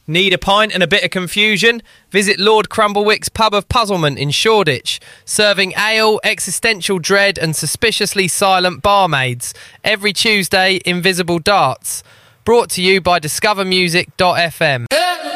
Need a pint and a bit of confusion? Visit Lord Crumblewick's Pub of Puzzlement in Shoreditch, serving ale, existential dread and suspiciously silent barmaids. Every Tuesday, Invisible Darts. Brought to you by discovermusic.fm.